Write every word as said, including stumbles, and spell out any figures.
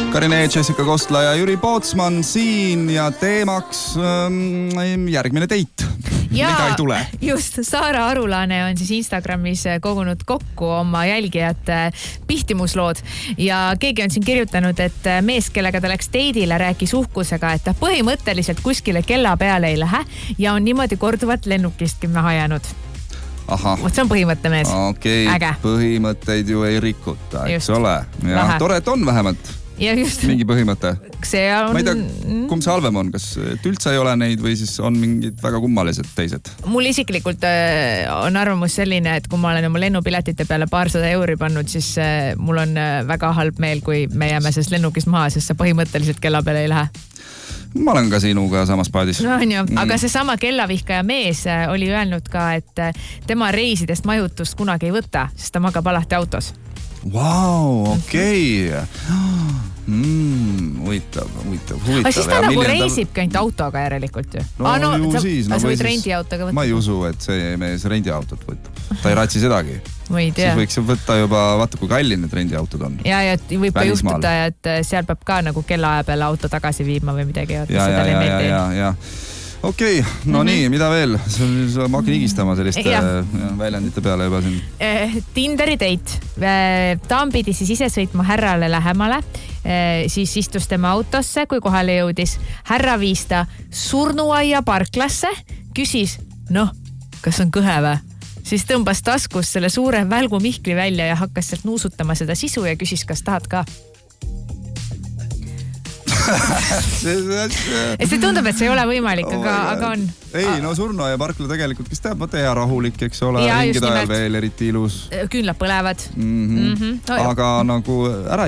Karine, Jessica Kostla ja Jüri Pootsman siin ja teemaks ähm, järgmine date. Ja, mida ei tule. Just, Saara Arulane on siis Instagramis kogunud kokku oma jälgijate pihtimuslood ja keegi on siin kirjutanud, et mees, kellega ta läks date'ile, rääkis uhkusega, et ta põhimõtteliselt kuskile kella peale ei lähe ja on niimoodi korduvalt lennukistki maha jäänud. Aha. See on põhimõtte mees. Okei, okay. Põhimõtteid ju ei rikuta, eks ole. Ja tore, et on vähemalt. Ja just. Mingi põhimõte. See on... Ma ei tea, kumb see halvem on, kas üldse ei ole neid või siis on mingid väga kummalised teised? Mul isiklikult on arvamus selline, et kui ma olen oma lennupiletite peale paarsada euri pannud, siis mul on väga halb meel, kui me jääme sellest lennukist maha, sest sa põhimõtteliselt kella peale ei lähe. Ma olen ka sinuga samas paadis. No on ju, aga see sama kellavihkaja mees oli öelnud ka, et tema reisidest majutust kunagi ei võta, sest ta magab alati autos. Vau, okei. Mm, huvitav, huvitav, huvitav. Aga siis ta nagu reisibki ainult autoga järelikult ju. No, no ju sa, siis. No, sa võid rendiautoga võtta. Ma ei usu, et see mees rendiautot võtab. Ta ei ratsi sedagi. Ma ei tea. Siis võiks võtta juba, vaata kui kallin need rendiautod on. Ja, ja võib ka juhtuda, et seal peab ka nagu kellaaja peale auto tagasi viima või midagi. Ja, ja, ja, ja, ja, ja. Okei, okay, no mm-hmm. nii, mida veel? Ma hakkan higistama selliste ja. väljendite peale juba siin. Tinderi date. Ta on pidi siis ise sõitma härrale lähemale, siis istus tema autosse, kui kohale jõudis. Härra viis ta surnuaia parklasse, küsis, noh, kas on kõhe vä? Siis tõmbas taskus selle suure välgu mihkli välja ja hakkas sealt nuusutama seda sisu ja küsis, kas tahad ka. see tundub, et see ei ole võimalik, aga, oh aga on. Ei, no surnuaia parkla tegelikult, kes teab, mõte hea rahulik, eks ole, ringide ajal veel eriti ilus. Küünlad põlevad. Mm-hmm. Mm-hmm. No, aga nagu ära